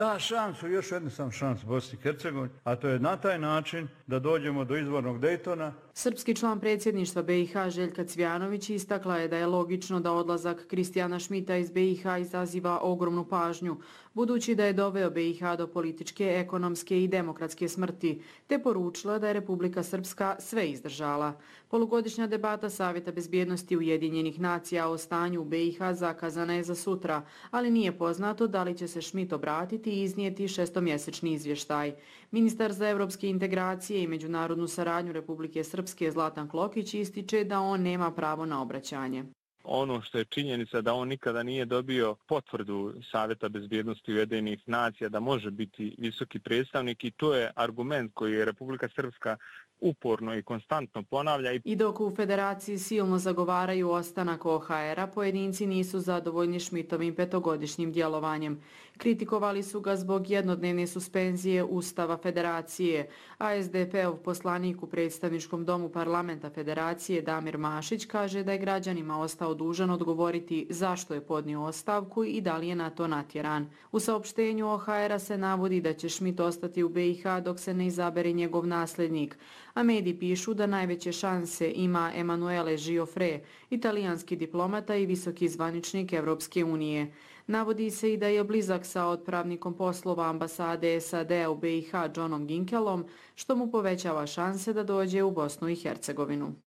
Da šansu, još jednu sam šansu Bosni i Hercegovini, a to je na taj način da dođemo do izvornog Dejtona. Srpski član predsjedništva BiH Željka Cvjanović istakla je da je logično da odlazak Kristijana Šmita iz BiH izaziva ogromnu pažnju, budući da je doveo BiH do političke, ekonomske i demokratske smrti, te poručila da je Republika Srpska sve izdržala. Polugodišnja debata Savjeta bezbjednosti Ujedinjenih nacija o stanju u BiH zakazana je za sutra, ali nije poznato da li će se Šmit obratiti i iznijeti šestomjesečni izvještaj. Ministar za evropske integracije i međunarodnu saradnju Republike Srpske Zlatan Klokić ističe da on nema pravo na obraćanje. Ono što je činjenica da on nikada nije dobio potvrdu Savjeta bezbjednosti Ujedinjenih nacija da može biti visoki predstavnik i to je argument koji je Republika Srpska uporno i konstantno ponavlja. I dok u Federaciji silno zagovaraju ostanak OHR-a, pojedinci nisu zadovoljni Šmitovim petogodišnjim djelovanjem. Kritikovali su ga zbog jednodnevne suspenzije Ustava Federacije, a SDP-ov poslanik u predstavničkom domu parlamenta Federacije Damir Mašić kaže da je građanima ostao dužan odgovoriti zašto je podnio ostavku i da li je na to natjeran. U saopštenju OHR-a se navodi da će Šmit ostati u BiH dok se ne izabere njegov nasljednik, a mediji pišu da najveće šanse ima Emanuele Giofre, italijanski diplomata i visoki zvaničnik Evropske unije. Navodi se i da je blizak sa otpravnikom poslova ambasade SAD u BiH Johnom Ginkelom, što mu povećava šanse da dođe u Bosnu i Hercegovinu.